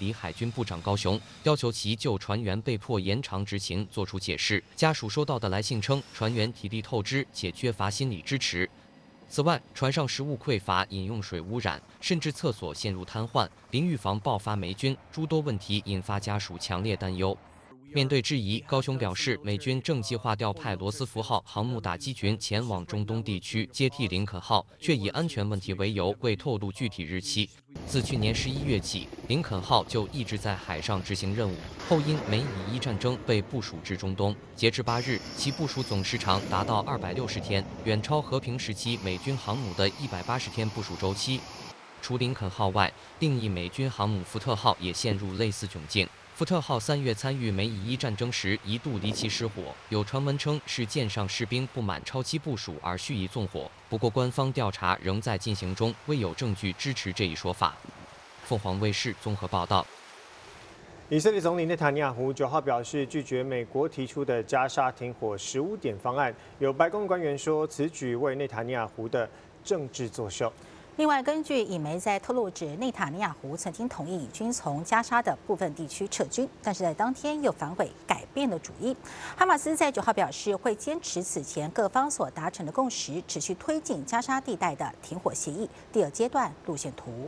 里海军部长高雄，要求其就船员被迫延长执勤作出解释。家属收到的来信称，船员体力透支且缺乏心理支持。此外，船上食物匮乏、饮用水污染，甚至厕所陷入瘫痪，淋浴房爆发霉菌，诸多问题引发家属强烈担忧。面对质疑，高雄表示，美军正计划调派罗斯福号航母打击群前往中东地区接替林肯号，却以安全问题为由未透露具体日期。自去年11月起，林肯号就一直在海上执行任务，后因美以伊战争被部署至中东。截至8日，其部署总时长达到260天，远超和平时期美军航母的180天部署周期。除林肯号外，另一美军航母福特号也陷入类似窘境。福特号3月参与美以伊战争时一度离奇失火，有传闻称是舰上士兵不满超期部署而蓄意纵火。不过，官方调查仍在进行中，未有证据支持这一说法。凤凰卫视综合报道。 以色列总理内塔尼亚胡9号表示，拒绝美国提出的加沙停火15点方案。有白宫官员说，此举为内塔尼亚胡的政治作秀。 另外，根据以媒在透露，指内塔尼亚胡曾经同意以军从加沙的部分地区撤军，但是在当天又反悔，改变了主意。哈马斯在9号表示，会坚持此前各方所达成的共识，持续推进加沙地带的停火协议第2阶段路线图。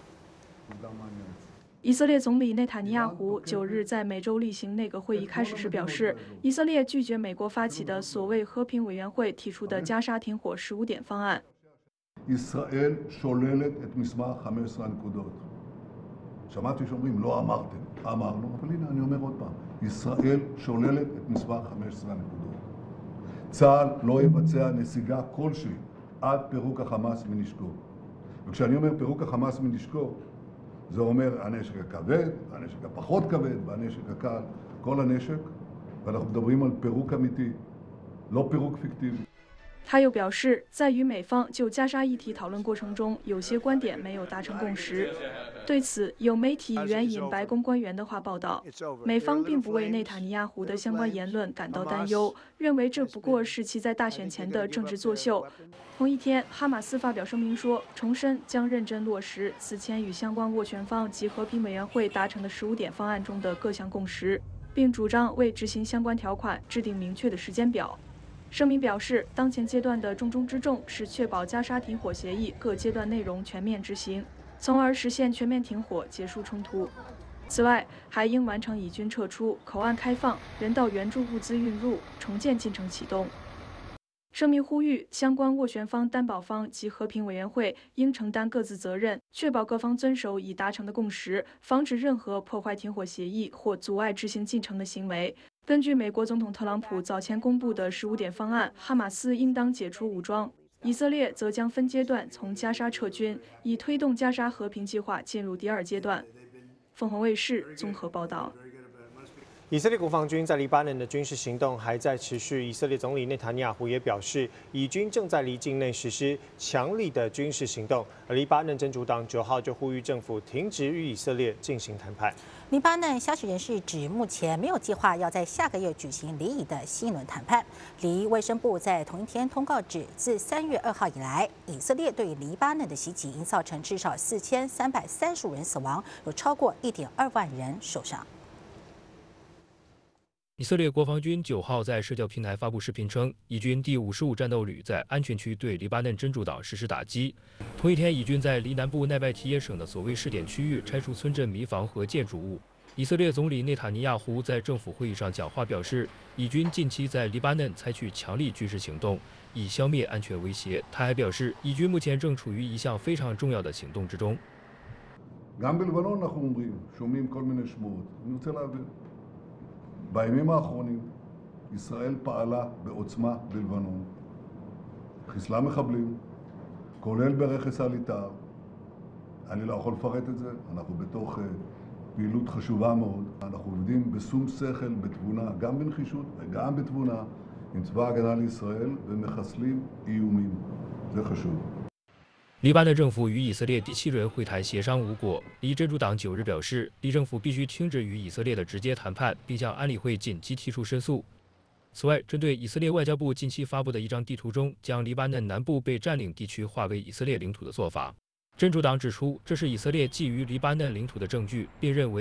以色列总理内塔尼亚胡9日在美洲例行内阁会议开始时表示，以色列拒绝美国发起的所谓和平委员会提出的加沙停火15点方案。 ישראל שוללת את מסמך 15 הנקודות. שמעתי שאומרים לא אמרתם, אמרנו, אבל הנה אני אומר עוד פעם, ישראל שוללת את מסמך 15 הנקודות. צה"ל לא יבצע נסיגה כלשהי עד פירוק החמאס מנשקו. וכשאני אומר פירוק החמאס מנשקו, זה אומר הנשק הכבד, הנשק הפחות כבד והנשק הקל, כל הנשק, ואנחנו מדברים על פירוק אמיתי, לא פירוק פיקטיבי. 他又表示，在与美方就加沙议题讨论过程中，有些观点没有达成共识。对此，有媒体援引白宫官员的话报道，美方并不为内塔尼亚胡的相关言论感到担忧，认为这不过是其在大选前的政治作秀。同一天，哈马斯发表声明说，重申将认真落实此前与相关斡旋方及和平委员会达成的15点方案中的各项共识，并主张为执行相关条款制定明确的时间表。声明表示，当前阶段的重中之重是确保加沙停火协议各阶段内容全面执行，从而实现全面停火，结束冲突。此外，还应完成以军撤出、口岸开放、人道援助物资运入、重建进程启动。声明呼吁相关斡旋方、担保方及和平委员会应承担各自责任，确保各方遵守已达成的共识，防止任何破坏停火协议或阻碍执行进程的行为。根据美国总统特朗普早前公布的15点方案，哈马斯应当解除武装，以色列则将分阶段从加沙撤军，以推动加沙和平计划进入第2阶段。凤凰卫视综合报道。 以色列国防军在黎巴嫩的军事行动还在持续。以色列总理内塔尼亚胡也表示，以军正在离境内实施强力的军事行动。而黎巴嫩真主党9号就呼吁政府停止与以色列进行谈判。 黎巴嫩消息人士指，目前没有计划要在下个月举行黎以的新一轮谈判。黎卫生部在同一天通告指，自3月2号以来，以色列对黎巴嫩的袭击已造成至少4335人死亡，有超过1.2万人受伤。 以色列国防军9号在社交平台发布视频称，以军第55战斗旅在安全区对黎巴嫩真主党实施打击。同一天，以军在黎南部奈拜提耶省的所谓试点区域拆除村镇民房和建筑物。以色列总理内塔尼亚胡在政府会议上讲话表示，以军近期在黎巴嫩采取强力军事行动，以消灭安全威胁。他还表示，以军目前正处于一项非常重要的行动之中。 בימים האחרונים ישראל פעלה בעוצמה בלבנון, חיסלה מחבלים, כולל ברכס הליטר. אני לא יכול לפרט את זה, אנחנו בתוך פעילות חשובה מאוד. אנחנו עובדים בשום שכל, בתבונה, גם בנחישות וגם בתבונה, עם צבא ההגנה לישראל ומחסלים איומים. זה חשוב. 黎巴嫩政府与以色列第7轮会谈协商无果。黎真主党9日表示，黎政府必须停止与以色列的直接谈判，并向安理会紧急提出申诉。此外，针对以色列外交部近期发布的一张地图中将黎巴嫩南部被占领地区划为以色列领土的做法，真主党指出，这是以色列觊觎黎巴嫩领土的证据，并认为